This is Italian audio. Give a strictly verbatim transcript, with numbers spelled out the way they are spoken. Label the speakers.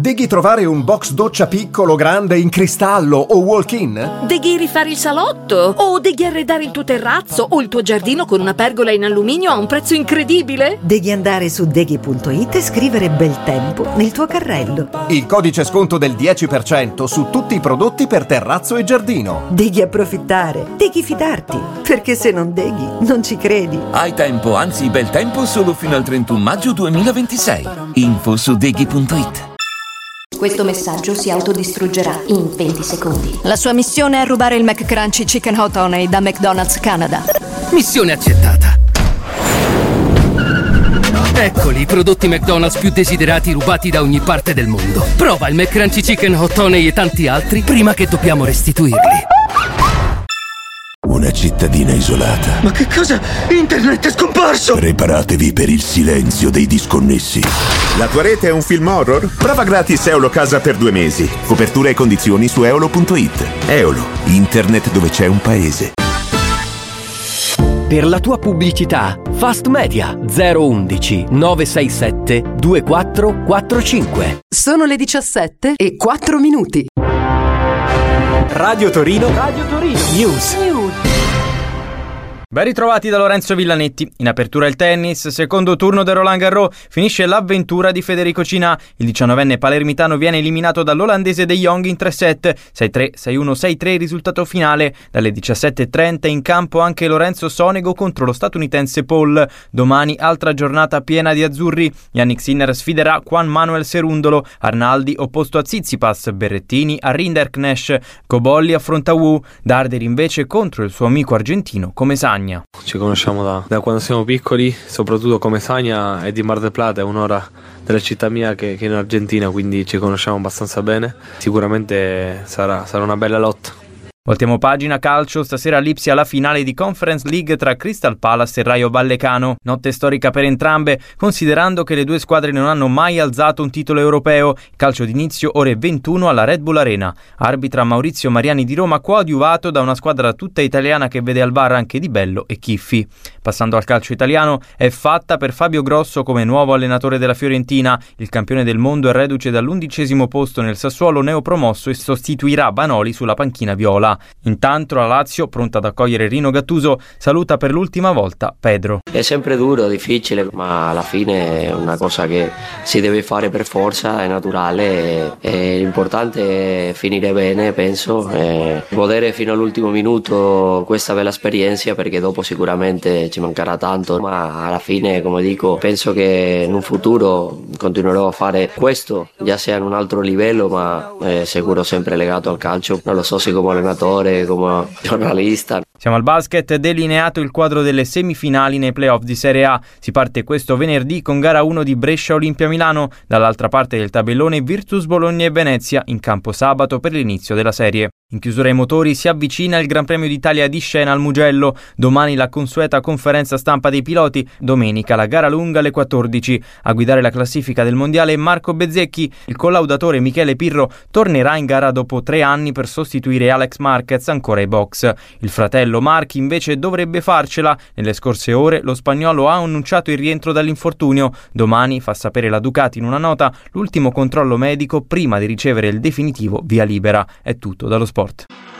Speaker 1: Devi trovare un box doccia piccolo, grande, in cristallo o walk-in?
Speaker 2: Devi rifare il salotto? O devi arredare il tuo terrazzo o il tuo giardino con una pergola in alluminio a un prezzo incredibile?
Speaker 3: Devi andare su deghi punto it e scrivere bel tempo nel tuo carrello.
Speaker 1: Il codice sconto del dieci per cento su tutti i prodotti per terrazzo e giardino.
Speaker 3: Devi approfittare, devi fidarti, perché se non deghi non ci credi.
Speaker 4: Hai tempo, anzi bel tempo, solo fino al trentuno maggio duemilaventisei. Info su deghi punto it.
Speaker 5: Questo messaggio si autodistruggerà in venti secondi.
Speaker 6: La sua missione è rubare il McCrunchy Chicken Hot Honey da McDonald's Canada.
Speaker 7: Missione accettata. Eccoli i prodotti McDonald's più desiderati rubati da ogni parte del mondo. Prova il McCrunchy Chicken Hot Honey e tanti altri prima che dobbiamo restituirli.
Speaker 8: Una cittadina isolata.
Speaker 9: Ma che cosa? Internet è scomparso!
Speaker 8: Preparatevi per il silenzio dei disconnessi.
Speaker 10: La tua rete è un film horror? Prova gratis Eolo Casa per due mesi. Copertura e condizioni su eolo punto it. Eolo, internet dove c'è un paese.
Speaker 11: Per la tua pubblicità, Fast Media zero undici nove sei sette due quattro quattro cinque.
Speaker 12: Sono le diciassette e quattro minuti.
Speaker 11: Radio Torino, Radio Torino News. News.
Speaker 13: Ben ritrovati da Lorenzo Villanetti. In apertura il tennis, secondo turno del Roland Garros, finisce l'avventura di Federico Cinà. Il diciannovenne palermitano viene eliminato dall'olandese De Jong in tre set, sei tre, sei uno, sei tre risultato finale. Dalle diciassette e trenta in campo anche Lorenzo Sonego contro lo statunitense Paul. Domani altra giornata piena di azzurri. Yannick Sinner sfiderà Juan Manuel Cerundolo, Arnaldi opposto a Tsitsipas, Berrettini a Rinderknecht, Cobolli affronta Wu, Darder invece contro il suo amico argentino Comesaña.
Speaker 14: Ci conosciamo da, da quando siamo piccoli, soprattutto Comesaña è di Mar del Plata, è un'ora della città mia che, che è in Argentina, quindi ci conosciamo abbastanza bene. Sicuramente sarà, sarà una bella lotta.
Speaker 13: Voltiamo pagina calcio, stasera a Lipsia la finale di Conference League tra Crystal Palace e Rayo Vallecano. Notte storica per entrambe, considerando che le due squadre non hanno mai alzato un titolo europeo. Calcio d'inizio ore ventuno alla Red Bull Arena. Arbitra Maurizio Mariani di Roma, coadiuvato da una squadra tutta italiana che vede al V A R anche Di Bello e Chiffi. Passando al calcio italiano, è fatta per Fabio Grosso come nuovo allenatore della Fiorentina. Il campione del mondo è reduce dall'undicesimo posto nel Sassuolo neopromosso e sostituirà Vanoli sulla panchina viola. Intanto la Lazio, pronta ad accogliere Rino Gattuso, saluta per l'ultima volta Pedro.
Speaker 15: È sempre duro, difficile, ma alla fine è una cosa che si deve fare per forza, è naturale. E l'importante è finire bene, penso, e godere fino all'ultimo minuto questa bella esperienza, perché dopo sicuramente ci mancherà tanto, ma alla fine, come dico, penso che in un futuro continuerò a fare questo, già sia in un altro livello, ma è sicuro sempre legato al calcio. Non lo so se come allenatore, come giornalista.
Speaker 13: Siamo al basket, delineato il quadro delle semifinali nei playoff di Serie A. Si parte questo venerdì con gara uno di Brescia Olimpia Milano, dall'altra parte del tabellone Virtus Bologna e Venezia, in campo sabato per l'inizio della serie. In chiusura ai motori si avvicina il Gran Premio d'Italia di Scena al Mugello. Domani la consueta conferenza stampa dei piloti, domenica la gara lunga alle quattordici. A guidare la classifica del mondiale Marco Bezzecchi. Il collaudatore Michele Pirro tornerà in gara dopo tre anni per sostituire Alex Marquez ancora ai box. Il fratello Marchi invece dovrebbe farcela. Nelle scorse ore lo spagnolo ha annunciato il rientro dall'infortunio. Domani, fa sapere la Ducati in una nota, l'ultimo controllo medico prima di ricevere il definitivo via libera. È tutto dallo sport.